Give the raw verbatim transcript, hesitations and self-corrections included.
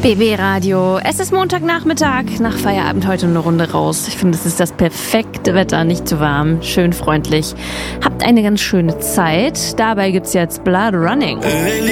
B B Radio. Es ist Montagnachmittag, nach Feierabend heute eine Runde raus. Ich finde, es ist das perfekte Wetter, nicht zu warm, schön freundlich. Habt eine ganz schöne Zeit. Dabei gibt's jetzt Blood Running.